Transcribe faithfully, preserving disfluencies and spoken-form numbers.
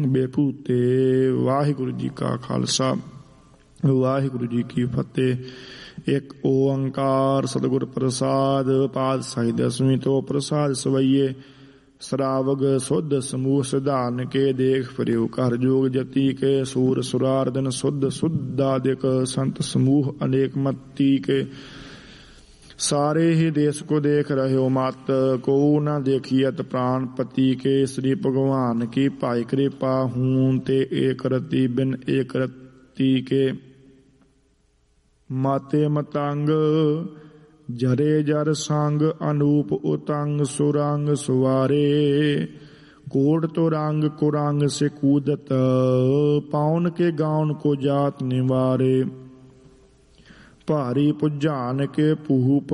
ਬੇਭੂਤੇ। ਵਾਹਿਗੁਰੂ ਜੀ ਕਾ ਖਾਲਸਾ ਵਾਹਿਗੁਰੂ ਜੀ ਕੀ ਫਤਿਹ। ਇੱਕ ਓੰਕਾਰ ਸਤਿਗੁਰ ਪ੍ਰਸਾਦ। ਪਾਤਸ਼ਾਹੀ ਦਸਵੀਂ ਤੋਂ ਪ੍ਰਸਾਦ ਸਵਈਏ। ਸਰਾਵਗ ਸੁਧ ਸਮੂਹ ਸਿਧਾਰਨ ਕੇ। ਦੇਖ ਫਿਰਿਓ ਘਰ ਜੋਗ ਜਤੀ ਕੇ। ਸੂਰ ਸੁਰਾਰਦਨ ਸੁਧ ਸੁਧਾਦਿਕ। ਸੰਤ ਸਮੂਹ ਅਨੇਕ ਮਤੀ ਕੇ। सारे ही देश को देख रहे हो मत। को न देखियत प्राण पति के। श्री भगवान की भाई कृपा हूं ते एक रति बिन एक रति के। माते मतंग जरे जर संग अनूप उतंग। सुरंग सुवारे कोट तो रंग कुरंग से कूदत। पाउन के गाउन को जात निवारे। भारी पुजान के पूह